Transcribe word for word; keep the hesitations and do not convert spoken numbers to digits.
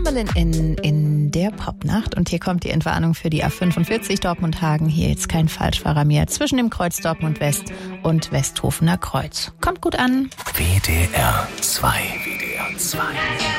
Marilyn in, in der Popnacht. Und hier kommt die Entwarnung für die A fünfundvierzig Dortmund-Hagen. Hier jetzt kein Falschfahrer mehr zwischen dem Kreuz Dortmund West und Westhofener Kreuz. Kommt gut an. W D R zwei. W D R zwei.